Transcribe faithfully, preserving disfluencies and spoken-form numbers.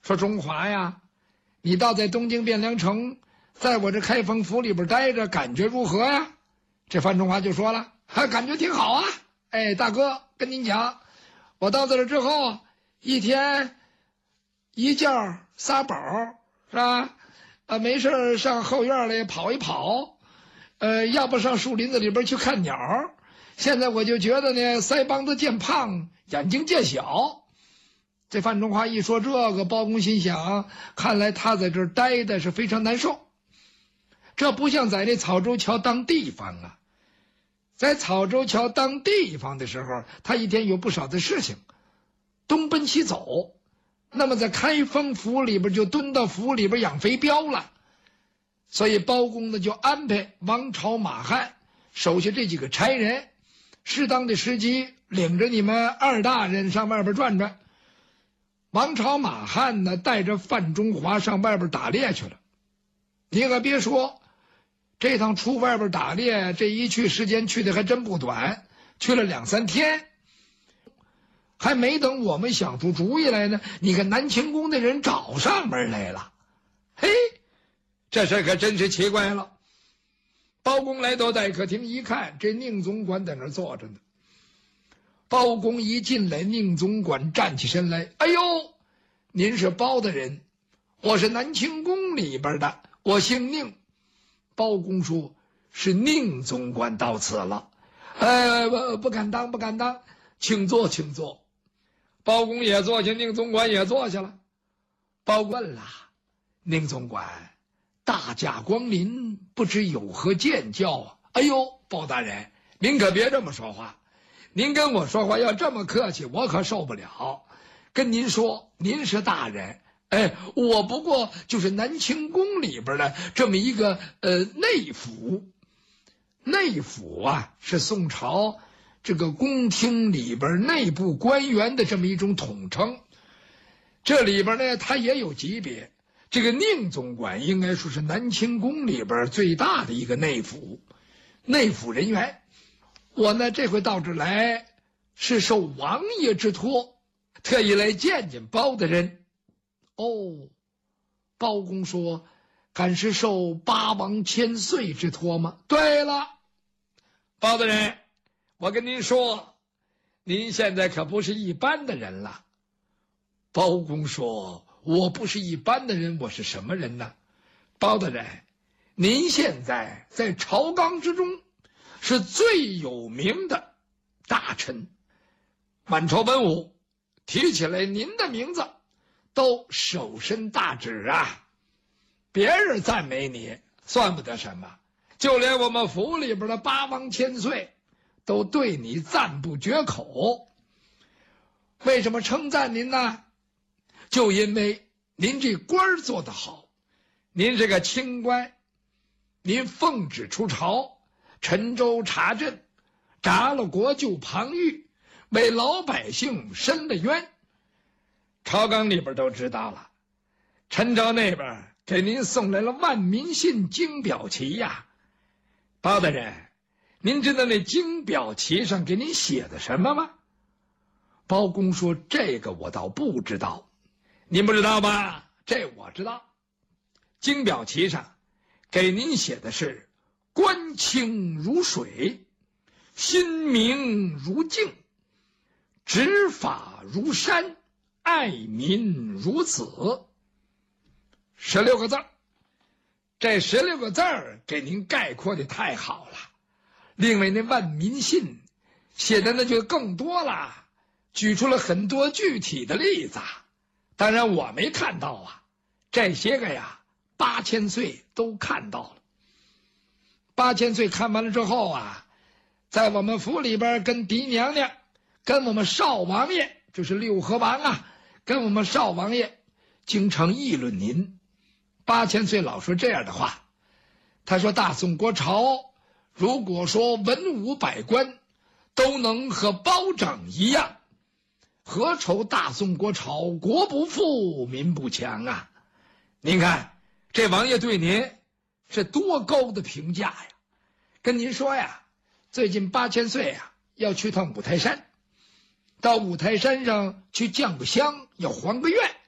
说中华呀，你倒在东京汴梁城，在我这开封府里边待着，感觉如何呀？这范中华就说了，啊，感觉挺好啊。哎，大哥，跟您讲，我到这了之后，一天一觉仨饱，是吧？啊，没事上后院里跑一跑，呃，要不上树林子里边去看鸟。现在我就觉得呢，腮帮子渐胖，眼睛渐小。这范中华一说这个，包公心想，看来他在这儿待的是非常难受。这不像在那草州桥当地方啊，在草州桥当地方的时候，他一天有不少的事情，东奔西走。那么在开封府里边就蹲到府里边养肥膘了，所以包公呢就安排王朝、马汉手下这几个差人，适当的时机领着你们二大人上外边转转。王朝、马汉呢带着范中华上外边打猎去了。你可别说，这趟出外边打猎，这一去时间去的还真不短，去了两三天。还没等我们想出主意来呢，你看南清宫的人找上门来了。嘿，这事可真是奇怪了。包公来到待客厅一看，这宁总管在那儿坐着呢。包公一进来，宁总管站起身来，哎呦，您是包大人，我是南清宫里边的，我姓宁。包公说，是宁总管到此了。呃，不不敢当，不敢当，请坐，请坐。包公也坐下，宁总管也坐下了。包公问了，宁总管，大驾光临，不知有何见教啊？哎呦，包大人，您可别这么说话，您跟我说话要这么客气，我可受不了。跟您说，您是大人，哎，我不过就是南清宫里边的这么一个呃内府。内府啊，是宋朝这个宫廷里边内部官员的这么一种统称。这里边呢，它也有级别。这个宁总管应该说是南清宫里边最大的一个内府，内府人员。我呢这回到这来，是受王爷之托，特意来见见包大人。哦，包公说，敢是受八王千岁之托吗？对了，包大人，我跟您说，您现在可不是一般的人了。包公说，我不是一般的人，我是什么人呢？包大人，您现在在朝纲之中是最有名的大臣，满朝文武提起来您的名字都手伸大指啊。别人赞美你算不得什么，就连我们府里边的八王千岁都对你赞不绝口。为什么称赞您呢？就因为您这官儿做得好，您是个清官，您奉旨出朝，陈州查镇，查了国救庞玉，为老百姓伸了冤。朝纲里边都知道了，陈州那边给您送来了万民信金表旗呀。包大人，您知道那金表旗上给您写的什么吗？包公说，这个我倒不知道。您不知道吧？这我知道。金表旗上给您写的是，官清如水，心明如镜，执法如山，爱民如子。十六个字儿，这十六个字儿给您概括的太好了。另外那万民信写的那就更多了，举出了很多具体的例子。当然我没看到啊，这些个呀，八千岁都看到了。八千岁看完了之后啊，在我们府里边跟嫡娘娘，跟我们少王爷，就是六合王啊，跟我们少王爷经常议论您。八千岁老说这样的话，他说大宋国朝如果说文武百官都能和包拯一样，何愁大宋国朝国不富民不强啊？您看这王爷对您是多高的评价呀。跟您说呀，最近八千岁啊要去趟五台山，到五台山上去降个香，要还个愿。